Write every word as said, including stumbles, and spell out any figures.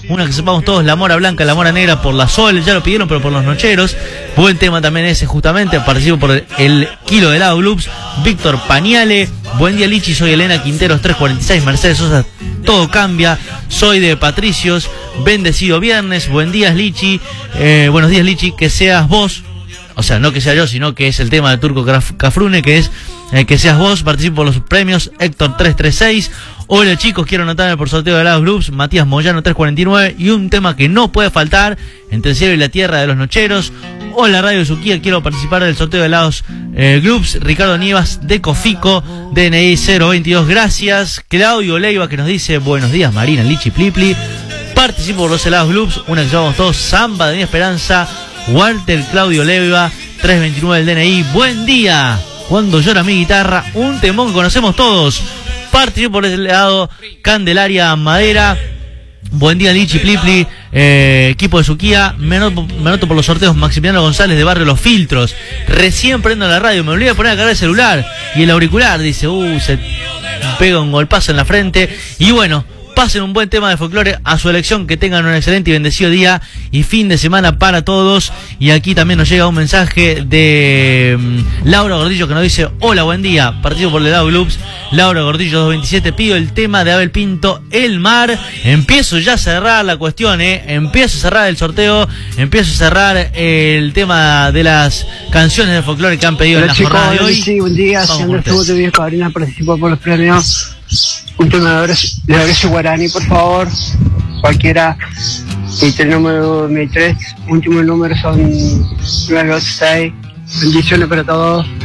una que sepamos todos, La Mora Blanca, La Mora Negra por la Sol, ya lo pidieron, pero por los nocheros. Buen tema también ese, justamente, participo por el, el Kilo de Helado Blues, Víctor Pañale. Buen día, Lichi, soy Elena Quinteros tres cuarenta y seis, Mercedes Sosa, todo cambia. Soy de Patricios, bendecido viernes, buen día, Lichi. Eh, buenos días, Lichi, que seas vos, o sea, no que sea yo, sino que es el tema de Turco Cafrune, que es eh, que seas vos. Participo por los premios Héctor tres treinta y seis. Hola chicos, quiero anotarme por sorteo de Helados Blues, Matías Moyano tres cuarenta y nueve. Y un tema que no puede faltar, Entre el cielo y la tierra, de los Nocheros. Hola Radio de Suquía, quiero participar del sorteo de Helados eh, Blues, Ricardo Nievas de Cofico, D N I cero veintidós, gracias. Claudio Leiva, que nos dice buenos días Marina, Lichi, Plipli. Participo por los Helados Blues, una que llevamos todos, Samba de mi Esperanza, Walter Claudio Leiva tres veintinueve del D N I. Buen día, Cuando llora mi guitarra, un temón que conocemos todos. Participo por el lado, Candelaria Madera. Buen día, Lichi, Plipli, eh, equipo de Suquía. Me anoto, me anoto por los sorteos, Maximiliano González de Barrio Los Filtros. Recién prendo la radio, me olvidé de poner a cargar el celular y el auricular. Dice, uh, se pega un golpazo en la frente. Y bueno, pasen un buen tema de folclore a su elección, que tengan un excelente y bendecido día y fin de semana para todos. Y aquí también nos llega un mensaje de um, Laura Gordillo, que nos dice, hola, buen día, partido por el Helado Blues, Laura Gordillo dos veintisiete, pido el tema de Abel Pinto, El Mar. Empiezo ya a cerrar la cuestión, eh, empiezo a cerrar el sorteo, empiezo a cerrar el tema de las canciones de folclore que han pedido. Hola, en la chicos, jornada de hoy. Sí, buen día, siendo estuvo tu vieja Karina, participó por los premios. Un tema de Horacio Guarani, por favor, cualquiera. Y el número mi tres, último número son nueve ocho seis. Bendiciones para todos.